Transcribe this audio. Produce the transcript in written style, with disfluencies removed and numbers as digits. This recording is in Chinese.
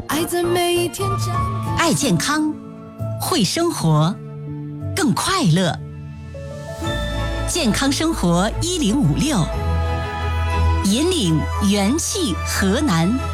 爱在每一天展开。 爱健康，会生活，更快乐。健康生活1056，引领元气河南。